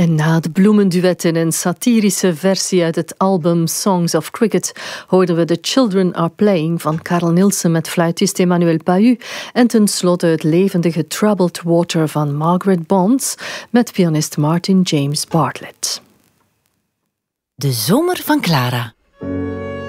En na de bloemenduet in een satirische versie uit het album Songs of Cricket hoorden we The Children Are Playing van Carl Nielsen met fluitist Emmanuel Pahu en tenslotte het levendige Troubled Water van Margaret Bonds met pianist Martin James Bartlett. De zomer van Clara.